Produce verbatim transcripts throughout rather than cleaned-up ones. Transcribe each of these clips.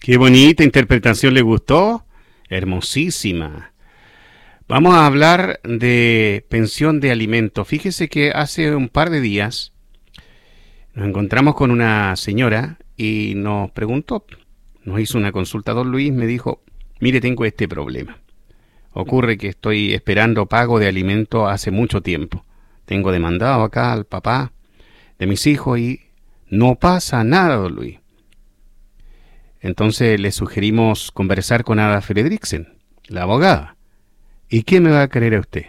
Qué bonita interpretación, ¿le gustó? Hermosísima. Vamos a hablar de pensión de alimentos. Fíjese que hace un par de días nos encontramos con una señora y nos preguntó, nos hizo una consulta. Don Luis me dijo, mire, tengo este problema. Ocurre que estoy esperando pago de alimento hace mucho tiempo. Tengo demandado acá al papá de mis hijos y no pasa nada, don Luis. Entonces le sugerimos conversar con Ada Fredriksen, la abogada. ¿Y qué me va a creer a usted?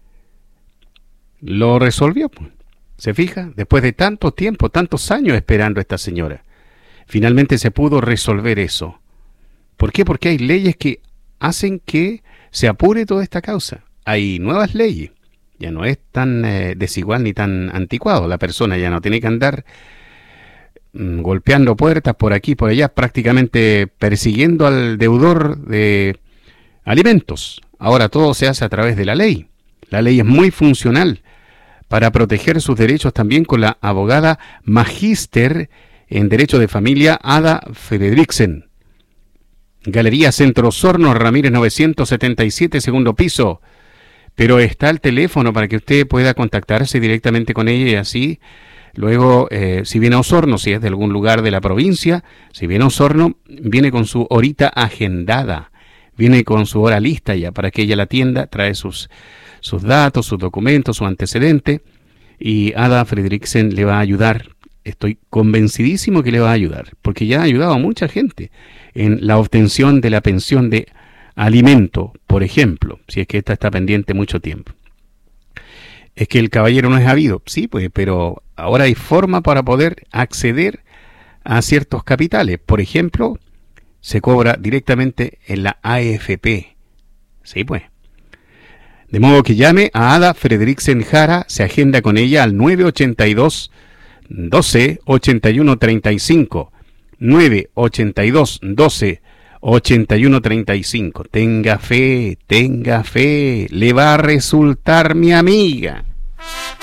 Lo resolvió, pues. ¿Se fija? Después de tanto tiempo, tantos años esperando a esta señora, finalmente se pudo resolver eso. ¿Por qué? Porque hay leyes que hacen que se apure toda esta causa. Hay nuevas leyes. Ya no es tan eh, desigual ni tan anticuado. La persona ya no tiene que andar mm, golpeando puertas por aquí y por allá, prácticamente persiguiendo al deudor de alimentos. Ahora todo se hace a través de la ley. La ley es muy funcional para proteger sus derechos también con la abogada magíster en Derecho de Familia, Ada Fredriksen. Galería Centro Osorno, Ramírez novecientos setenta y siete, segundo piso. Pero está el teléfono para que usted pueda contactarse directamente con ella y así, luego, eh, si viene a Osorno, si es de algún lugar de la provincia, si viene a Osorno, viene con su horita agendada, viene con su hora lista ya para que ella la atienda, trae sus, sus datos, sus documentos, su antecedente, y Ada Fredriksen le va a ayudar. Estoy convencidísimo que le va a ayudar, porque ya ha ayudado a mucha gente en la obtención de la pensión de alimento, por ejemplo, si es que esta está pendiente mucho tiempo. Es que el caballero no es habido, sí, pues, pero ahora hay forma para poder acceder a ciertos capitales. Por ejemplo, se cobra directamente en la A F P. Sí, pues. De modo que llame a Ada Fredriksen Jara, se agenda con ella al nueve ochenta y dos, doce, ochenta y uno treinta y cinco. nueve ochenta y dos, doce, ochenta y uno treinta y cinco. Tenga fe, tenga fe, le va a resultar, mi amiga.